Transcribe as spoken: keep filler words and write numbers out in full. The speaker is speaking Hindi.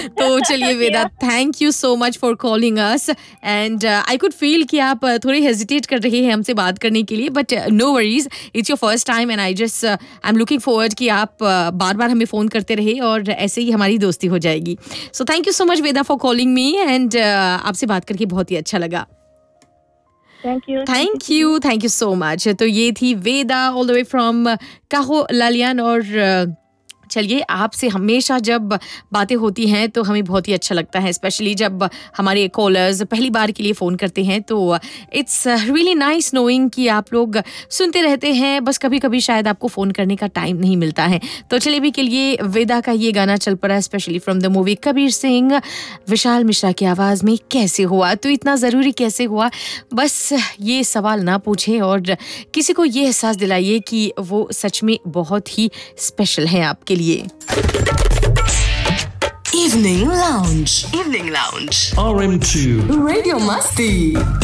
तो चलिए वेदा, thank you so much for calling us and I could feel कि आप uh, थोड़े हेजिटेट कर रहे हैं हमसे बात करने के लिए, but no worries, it's your first time and I just I am looking forward कि आप uh, बार बार हमें फ़ोन करते रहे और ऐसे ही हमारी दोस्ती हो जाएगी. So thank you so much Veda for calling me and आपसे बात करके बहुत ही अच्छा लगा. Thank you thank you thank you so much. तो ये थी वेदा ऑल द वे फ्रॉम काहो लालियान. और uh, चलिए, आपसे हमेशा जब बातें होती हैं तो हमें बहुत ही अच्छा लगता है, स्पेशली जब हमारे कॉलर्स पहली बार के लिए फ़ोन करते हैं. तो इट्स रियली नाइस नोइंग कि आप लोग सुनते रहते हैं, बस कभी कभी शायद आपको फ़ोन करने का टाइम नहीं मिलता है. तो चलिए भी के लिए वेदा का ये गाना चल पड़ा है, specially from the movie Kabir Singh, Vishal Mishra की आवाज़ में. कैसे हुआ, तो इतना ज़रूरी कैसे हुआ, बस ये सवाल ना पूछें और किसी को ये एहसास दिलाइए कि वो सच में बहुत ही स्पेशल है आपके लिए. Evening Lounge. Evening Lounge. R M two. Radio Masti.